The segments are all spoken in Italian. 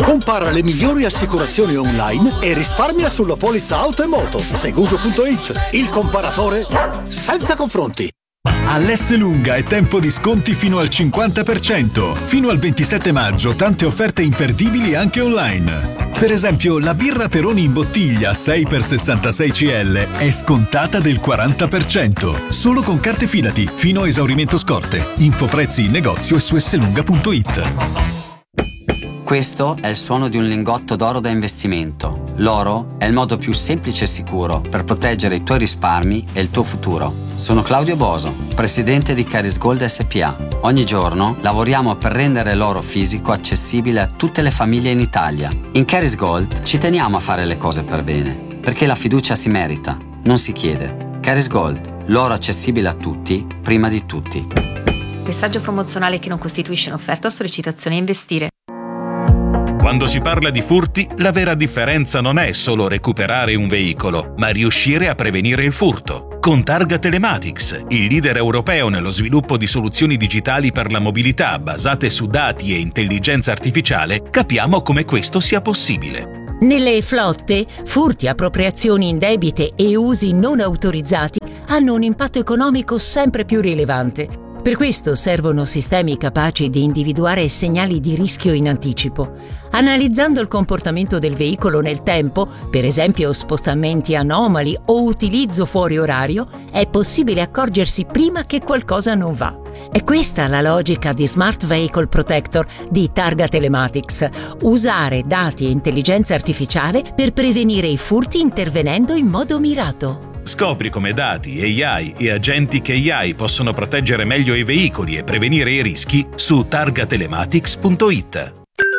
Compara le migliori assicurazioni online e risparmia sulla polizza auto e moto. Seguso.it, il comparatore senza confronti. All'Esselunga è tempo di sconti fino al 50%. Fino al 27 maggio tante offerte imperdibili anche online. Per esempio, la birra Peroni in bottiglia 6x66 CL è scontata del 40%. Solo con carte Fidati, fino a esaurimento scorte. Infoprezzi in negozio e su esselunga.it. Questo è il suono di un lingotto d'oro da investimento. L'oro è il modo più semplice e sicuro per proteggere i tuoi risparmi e il tuo futuro. Sono Claudio Boso, presidente di Caris Gold SPA. Ogni giorno lavoriamo per rendere l'oro fisico accessibile a tutte le famiglie in Italia. In Caris Gold ci teniamo a fare le cose per bene, perché la fiducia si merita, non si chiede. Caris Gold, l'oro accessibile a tutti, prima di tutti. Messaggio promozionale che non costituisce un'offerta o sollecitazione a investire. Quando si parla di furti, la vera differenza non è solo recuperare un veicolo, ma riuscire a prevenire il furto. Con Targa Telematics, il leader europeo nello sviluppo di soluzioni digitali per la mobilità basate su dati e intelligenza artificiale, capiamo come questo sia possibile. Nelle flotte, furti, appropriazioni indebite e usi non autorizzati hanno un impatto economico sempre più rilevante. Per questo servono sistemi capaci di individuare segnali di rischio in anticipo. Analizzando il comportamento del veicolo nel tempo, per esempio spostamenti anomali o utilizzo fuori orario, è possibile accorgersi prima che qualcosa non va. È questa la logica di Smart Vehicle Protector di Targa Telematics. Usare dati e intelligenza artificiale per prevenire i furti intervenendo in modo mirato. Scopri come dati, AI e agenti AI possono proteggere meglio i veicoli e prevenire i rischi su targatelematics.it.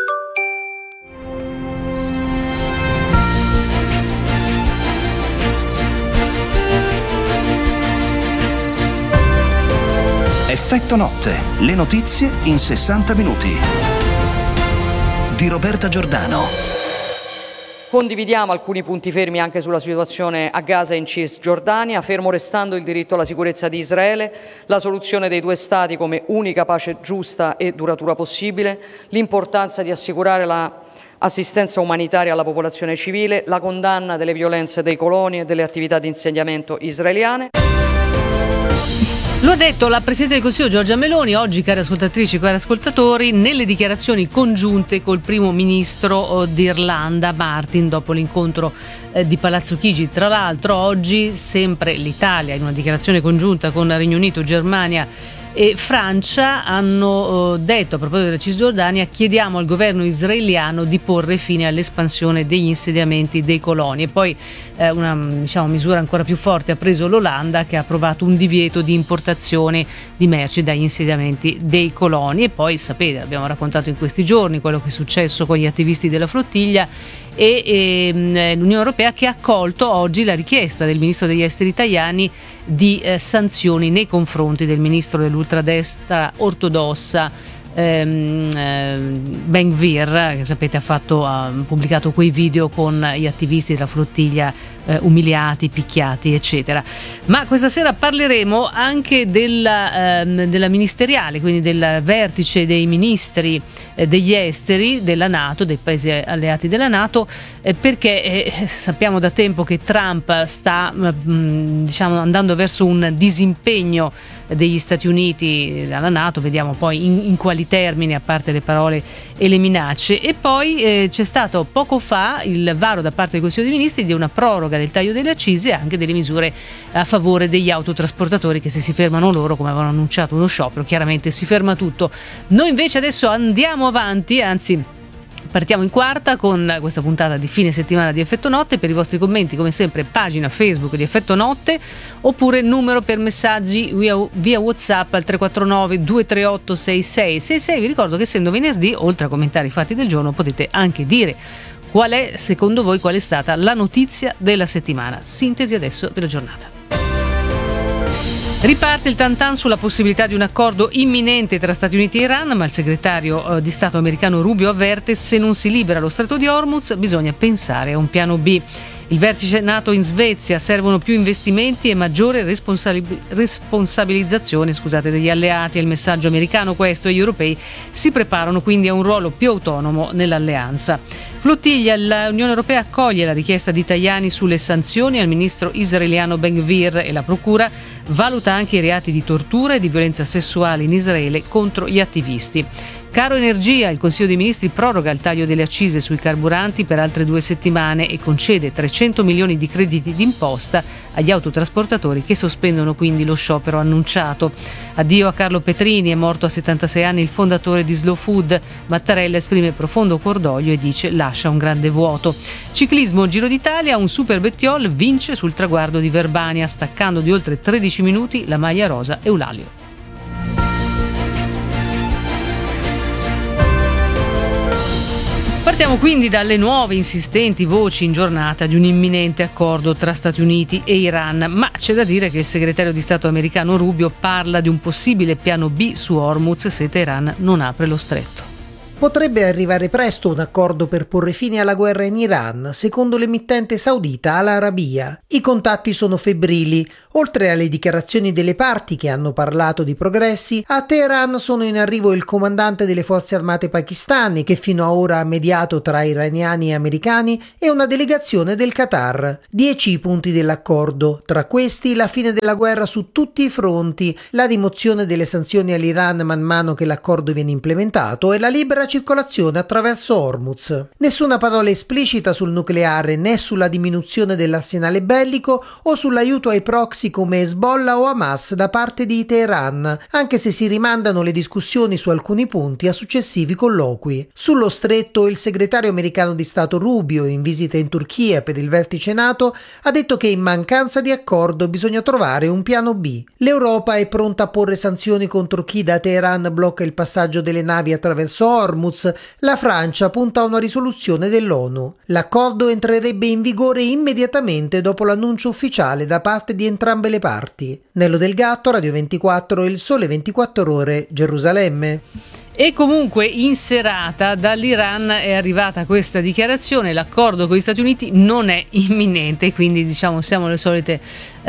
Effetto notte, le notizie in 60 minuti. Di Roberta Giordano. Condividiamo alcuni punti fermi anche sulla situazione a Gaza e in Cisgiordania, fermo restando il diritto alla sicurezza di Israele, la soluzione dei due Stati come unica pace giusta e duratura possibile, l'importanza di assicurare l'assistenza umanitaria alla popolazione civile, la condanna delle violenze dei coloni e delle attività di insediamento israeliane. Lo ha detto la Presidente del Consiglio Giorgia Meloni oggi, cari ascoltatrici, cari ascoltatori, nelle dichiarazioni congiunte col primo ministro d'Irlanda Martin dopo l'incontro di Palazzo Chigi. Tra l'altro oggi sempre l'Italia in una dichiarazione congiunta con Regno Unito, Germania e Francia hanno detto, a proposito della Cisgiordania, chiediamo al governo israeliano di porre fine all'espansione degli insediamenti dei coloni. E poi una misura ancora più forte ha preso l'Olanda, che ha approvato un divieto di importazione di merci dagli insediamenti dei coloni. E poi sapete, abbiamo raccontato in questi giorni quello che è successo con gli attivisti della flottiglia e l'Unione Europea, che ha accolto oggi la richiesta del ministro degli esteri Tajani di sanzioni nei confronti del ministro dell'ultradestra ortodossa Ben-Gvir, che sapete ha pubblicato quei video con gli attivisti della flottiglia umiliati, picchiati, eccetera. Ma questa sera parleremo anche della ministeriale, quindi del vertice dei ministri degli esteri della NATO, dei paesi alleati della NATO, perché sappiamo da tempo che Trump sta andando verso un disimpegno degli Stati Uniti dalla NATO. Vediamo poi in quali termini, a parte le parole e le minacce. E poi c'è stato poco fa il varo da parte del Consiglio dei Ministri di una proroga del taglio delle accise e anche delle misure a favore degli autotrasportatori, che se si fermano loro, come avevano annunciato uno sciopero, chiaramente si ferma tutto. Noi invece adesso andiamo avanti, anzi partiamo in quarta con questa puntata di fine settimana di Effetto Notte. Per i vostri commenti, come sempre, pagina Facebook di Effetto Notte, oppure numero per messaggi via WhatsApp al 349 238 6666. Vi ricordo che, essendo venerdì, oltre a commentare i fatti del giorno, potete anche dire qual è, secondo voi, qual è stata la notizia della settimana. Sintesi adesso della giornata. Riparte il tantan sulla possibilità di un accordo imminente tra Stati Uniti e Iran, ma il segretario di Stato americano Rubio avverte: se non si libera lo Stretto di Hormuz bisogna pensare a un piano B. Il vertice NATO in Svezia: servono più investimenti e maggiore responsabilizzazione degli alleati. È il messaggio americano questo, e gli europei si preparano quindi a un ruolo più autonomo nell'alleanza. Flottiglia: l'Unione Europea accoglie la richiesta di Tajani sulle sanzioni al ministro israeliano Ben-Gvir e la procura valuta anche i reati di tortura e di violenza sessuale in Israele contro gli attivisti. Caro energia: il Consiglio dei Ministri proroga il taglio delle accise sui carburanti per altre 2 settimane e concede 300 milioni di crediti d'imposta agli autotrasportatori che sospendono quindi lo sciopero annunciato. Addio a Carlo Petrini, è morto a 76 anni il fondatore di Slow Food. Mattarella esprime profondo cordoglio e dice lascia un grande vuoto. Ciclismo: Giro d'Italia, un Super Bettiol vince sul traguardo di Verbania staccando di oltre 13 minuti la maglia rosa Eulalio. Partiamo quindi dalle nuove insistenti voci in giornata di un imminente accordo tra Stati Uniti e Iran, ma c'è da dire che il segretario di Stato americano Rubio parla di un possibile piano B su Hormuz se Teheran non apre lo stretto. Potrebbe arrivare presto un accordo per porre fine alla guerra in Iran, secondo l'emittente saudita Al Arabiya. I contatti sono febbrili. Oltre alle dichiarazioni delle parti che hanno parlato di progressi, a Teheran sono in arrivo il comandante delle forze armate pakistane, che fino ad ora ha mediato tra iraniani e americani, e una delegazione del Qatar. 10 i punti dell'accordo. Tra questi la fine della guerra su tutti i fronti, la rimozione delle sanzioni all'Iran man mano che l'accordo viene implementato e la libera circolazione attraverso Hormuz. Nessuna parola esplicita sul nucleare né sulla diminuzione dell'arsenale bellico o sull'aiuto ai proxy come Hezbollah o Hamas da parte di Teheran, anche se si rimandano le discussioni su alcuni punti a successivi colloqui. Sullo stretto, il segretario americano di Stato Rubio, in visita in Turchia per il vertice NATO, ha detto che in mancanza di accordo bisogna trovare un piano B. L'Europa è pronta a porre sanzioni contro chi da Teheran blocca il passaggio delle navi attraverso Hormuz. La Francia punta a una risoluzione dell'ONU. L'accordo entrerebbe in vigore immediatamente dopo l'annuncio ufficiale da parte di entrambe le parti. Nello Del Gatto, Radio 24, Il Sole 24 Ore, Gerusalemme. E comunque in serata dall'Iran è arrivata questa dichiarazione: l'accordo con gli Stati Uniti non è imminente, quindi siamo le solite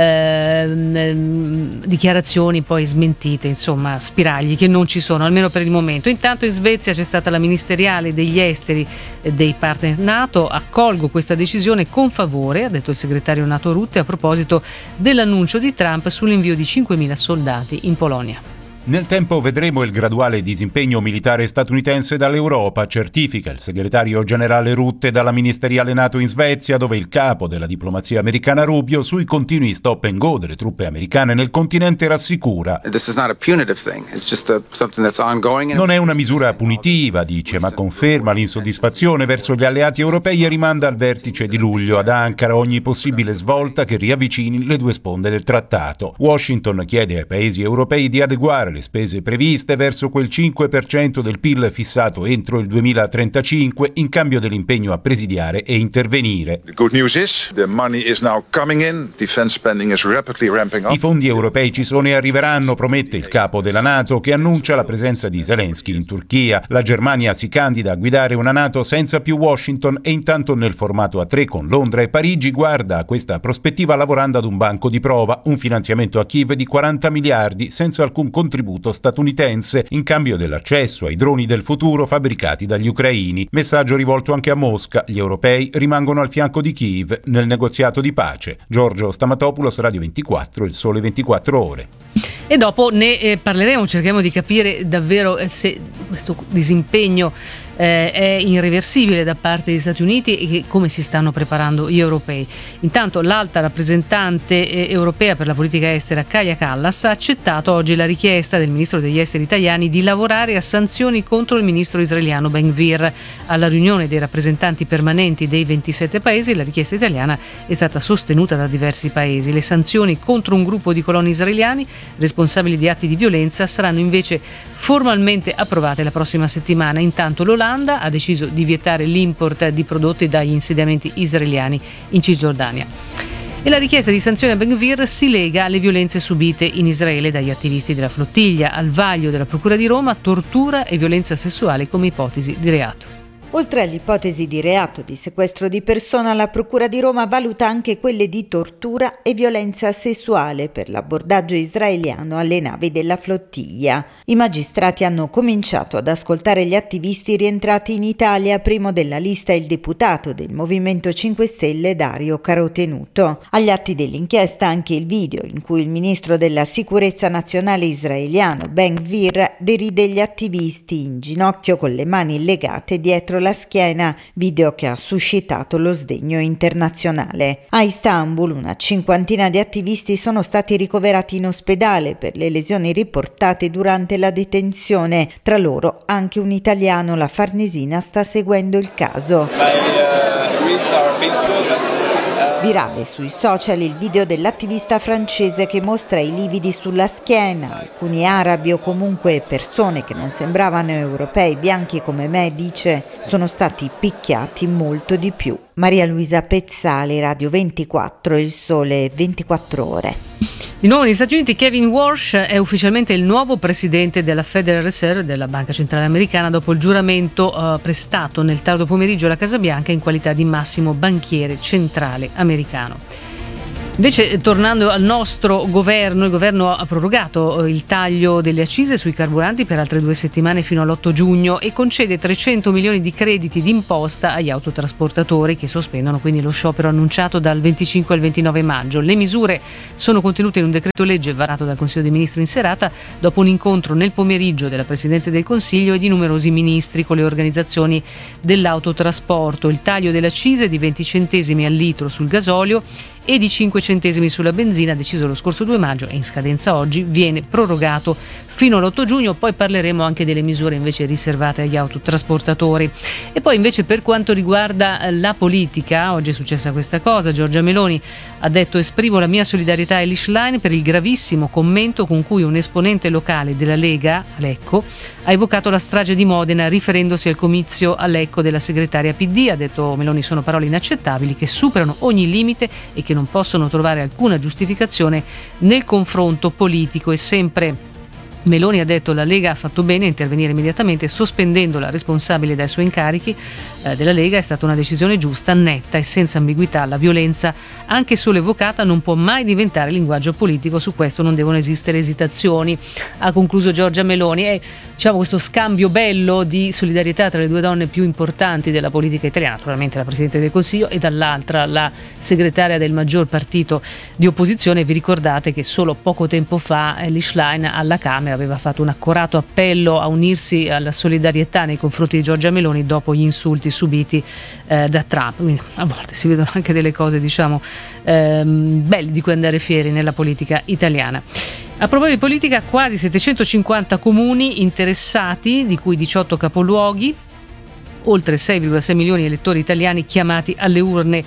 dichiarazioni poi smentite, insomma spiragli che non ci sono, almeno per il momento. Intanto in Svezia c'è stata la ministeriale degli esteri dei partner NATO. Accolgo questa decisione con favore, ha detto il segretario NATO Rutte a proposito dell'annuncio di Trump sull'invio di 5.000 soldati in Polonia. Nel tempo vedremo il graduale disimpegno militare statunitense dall'Europa, certifica il segretario generale Rutte dalla ministeriale NATO in Svezia, dove il capo della diplomazia americana Rubio sui continui stop and go delle truppe americane nel continente rassicura. Non è una misura punitiva, dice, ma conferma l'insoddisfazione verso gli alleati europei e rimanda al vertice di luglio ad Ankara ogni possibile svolta che riavvicini le due sponde del trattato. Washington chiede ai paesi europei di adeguare le spese previste verso quel 5% del PIL fissato entro il 2035 in cambio dell'impegno a presidiare e intervenire. I fondi europei ci sono e arriveranno, promette il capo della NATO, che annuncia la presenza di Zelensky in Turchia. La Germania si candida a guidare una NATO senza più Washington e intanto nel formato a 3 con Londra e Parigi guarda a questa prospettiva lavorando ad un banco di prova, un finanziamento a Kiev di 40 miliardi senza alcun contributo statunitense in cambio dell'accesso ai droni del futuro fabbricati dagli ucraini. Messaggio rivolto anche a Mosca: gli europei rimangono al fianco di Kiev nel negoziato di pace. Giorgio Stamatopoulos, Radio 24, Il Sole 24 Ore. E dopo ne parleremo, cerchiamo di capire davvero se questo disimpegno è irreversibile da parte degli Stati Uniti e come si stanno preparando gli europei. Intanto l'alta rappresentante europea per la politica estera Kaja Kallas ha accettato oggi la richiesta del ministro degli esteri italiani di lavorare a sanzioni contro il ministro israeliano Ben-Gvir. Alla riunione dei rappresentanti permanenti dei 27 paesi la richiesta italiana è stata sostenuta da diversi paesi. Le sanzioni contro un gruppo di coloni israeliani responsabili di atti di violenza saranno invece formalmente approvate la prossima settimana. Intanto l'Olanda ha deciso di vietare l'import di prodotti dagli insediamenti israeliani in Cisgiordania. E la richiesta di sanzione a Ben-Gvir si lega alle violenze subite in Israele dagli attivisti della flottiglia, al vaglio della Procura di Roma, tortura e violenza sessuale come ipotesi di reato. Oltre all'ipotesi di reato di sequestro di persona, la Procura di Roma valuta anche quelle di tortura e violenza sessuale per l'abbordaggio israeliano alle navi della flottiglia. I magistrati hanno cominciato ad ascoltare gli attivisti rientrati in Italia. Primo della lista il deputato del Movimento 5 Stelle Dario Carotenuto. Agli atti dell'inchiesta anche il video in cui il ministro della sicurezza nazionale israeliano Ben Gvir deride gli attivisti in ginocchio con le mani legate dietro la schiena, video che ha suscitato lo sdegno internazionale. A Istanbul una cinquantina di attivisti sono stati ricoverati in ospedale per le lesioni riportate durante la detenzione, tra loro anche un italiano. La Farnesina sta seguendo il caso. Virale sui social il video dell'attivista francese che mostra i lividi sulla schiena. Alcuni arabi o comunque persone che non sembravano europei bianchi come me, dice, sono stati picchiati molto di più. Maria Luisa Pezzali, Radio 24, Il Sole 24 Ore. Di nuovo negli Stati Uniti Kevin Walsh è ufficialmente il nuovo presidente della Federal Reserve, della Banca Centrale Americana, dopo il giuramento prestato nel tardo pomeriggio alla Casa Bianca in qualità di massimo banchiere centrale americano. Invece, tornando al nostro governo, il governo ha prorogato il taglio delle accise sui carburanti per altre 2 settimane fino all'8 giugno e concede 300 milioni di crediti d'imposta agli autotrasportatori che sospendono quindi lo sciopero annunciato dal 25 al 29 maggio. Le misure sono contenute in un decreto legge varato dal Consiglio dei Ministri in serata dopo un incontro nel pomeriggio della Presidente del Consiglio e di numerosi ministri con le organizzazioni dell'autotrasporto. Il taglio delle accise di 20 centesimi al litro sul gasolio e di 5 centesimi sulla benzina, deciso lo scorso 2 maggio e in scadenza oggi, viene prorogato fino all'8 giugno. Poi parleremo anche delle misure invece riservate agli autotrasportatori. E poi invece per quanto riguarda la politica, oggi è successa questa cosa. Giorgia Meloni ha detto: esprimo la mia solidarietà a Elly Schlein per il gravissimo commento con cui un esponente locale della Lega a Lecco ha evocato la strage di Modena riferendosi al comizio a Lecco della segretaria PD. Ha detto Meloni: sono parole inaccettabili che superano ogni limite e che non possono trovare alcuna giustificazione nel confronto politico. E sempre Meloni ha detto: la Lega ha fatto bene a intervenire immediatamente sospendendo la responsabile dai suoi incarichi della Lega, è stata una decisione giusta, netta e senza ambiguità. La violenza, anche solo evocata, non può mai diventare linguaggio politico, su questo non devono esistere esitazioni, ha concluso Giorgia Meloni. E diciamo questo scambio bello di solidarietà tra le 2 donne più importanti della politica italiana, naturalmente la Presidente del Consiglio e dall'altra la segretaria del maggior partito di opposizione. Vi ricordate che solo poco tempo fa Elly Schlein alla Camera aveva fatto un accorato appello a unirsi alla solidarietà nei confronti di Giorgia Meloni dopo gli insulti subiti da Trump. Quindi a volte si vedono anche delle cose, diciamo, belle di cui andare fieri nella politica italiana. A proposito di politica, quasi 750 comuni interessati, di cui 18 capoluoghi, oltre 6,6 milioni di elettori italiani chiamati alle urne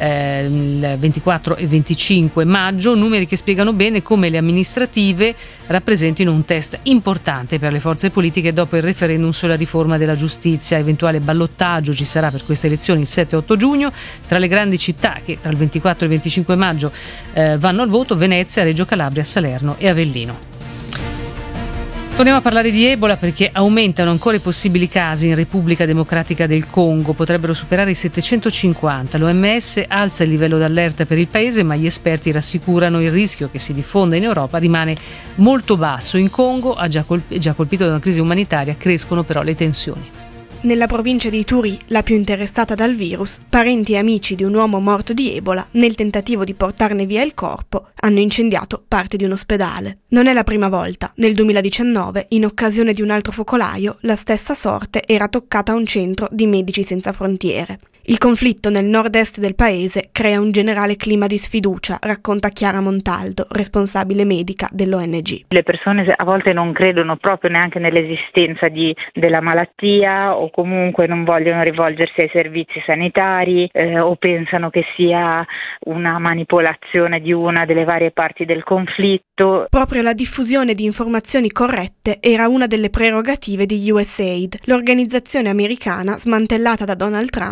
il 24 e 25 maggio, numeri che spiegano bene come le amministrative rappresentino un test importante per le forze politiche dopo il referendum sulla riforma della giustizia. Eventuale ballottaggio ci sarà per queste elezioni il 7-8 giugno. Tra le grandi città che tra il 24 e il 25 maggio vanno al voto: Venezia, Reggio Calabria, Salerno e Avellino. Torniamo a parlare di Ebola perché aumentano ancora i possibili casi in Repubblica Democratica del Congo, potrebbero superare i 750. L'OMS alza il livello d'allerta per il paese, ma gli esperti rassicurano: il rischio che si diffonda in Europa rimane molto basso. In Congo, già colpito da una crisi umanitaria, crescono però le tensioni. Nella provincia di Ituri, la più interessata dal virus, parenti e amici di un uomo morto di Ebola, nel tentativo di portarne via il corpo, hanno incendiato parte di un ospedale. Non è la prima volta. Nel 2019, in occasione di un altro focolaio, la stessa sorte era toccata a un centro di Medici Senza Frontiere. Il conflitto nel nord-est del paese crea un generale clima di sfiducia, racconta Chiara Montaldo, responsabile medica dell'ONG. Le persone a volte non credono proprio neanche nell'esistenza della malattia, o comunque non vogliono rivolgersi ai servizi sanitari, o pensano che sia una manipolazione di una delle varie parti del conflitto. Proprio la diffusione di informazioni corrette era una delle prerogative di USAID, l'organizzazione americana smantellata da Donald Trump per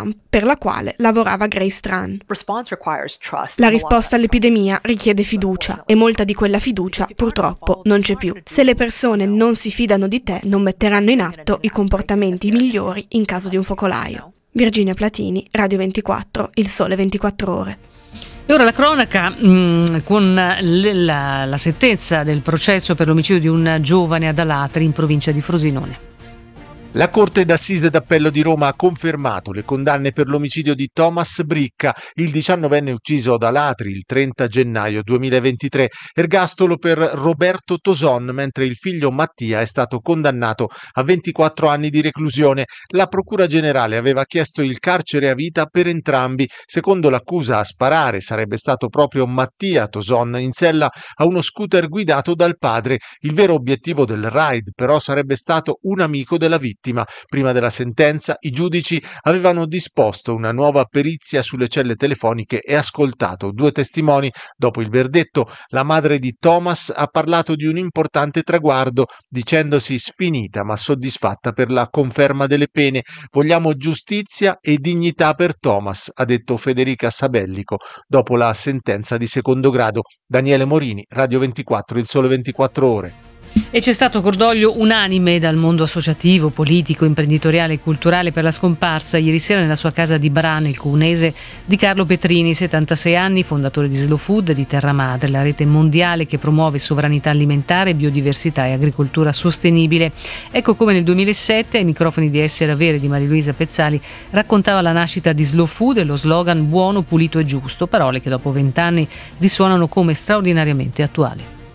la quale lavorava Grace Tran. La risposta all'epidemia richiede fiducia e molta di quella fiducia purtroppo non c'è più. Se le persone non si fidano di te, non metteranno in atto i comportamenti migliori in caso di un focolaio. Virginia Platini, Radio 24, Il Sole 24 Ore. E ora la cronaca con la sentenza del processo per l'omicidio di un giovane ad Alatri in provincia di Frosinone. La Corte d'Assise d'Appello di Roma ha confermato le condanne per l'omicidio di Thomas Bricca, il 19enne ucciso ad Alatri il 30 gennaio 2023, ergastolo per Roberto Toson, mentre il figlio Mattia è stato condannato a 24 anni di reclusione. La Procura Generale aveva chiesto il carcere a vita per entrambi. Secondo l'accusa, a sparare sarebbe stato proprio Mattia Toson, in sella a uno scooter guidato dal padre. Il vero obiettivo del raid, però, sarebbe stato un amico della vittima. Prima della sentenza, i giudici avevano disposto una nuova perizia sulle celle telefoniche e ascoltato 2 testimoni. Dopo il verdetto, la madre di Thomas ha parlato di un importante traguardo, dicendosi sfinita ma soddisfatta per la conferma delle pene. Vogliamo giustizia e dignità per Thomas, ha detto Federica Sabellico dopo la sentenza di secondo grado. Daniele Morini, Radio 24, Il Sole 24 Ore. E c'è stato cordoglio unanime dal mondo associativo, politico, imprenditoriale e culturale per la scomparsa ieri sera nella sua casa di Bra, nel Cuneese, di Carlo Petrini, 76 anni, fondatore di Slow Food, di Terra Madre, la rete mondiale che promuove sovranità alimentare, biodiversità e agricoltura sostenibile. Ecco come nel 2007 ai microfoni di Essere Avere di Maria Luisa Pezzali raccontava la nascita di Slow Food e lo slogan buono, pulito e giusto, parole che dopo 20 anni risuonano come straordinariamente attuali.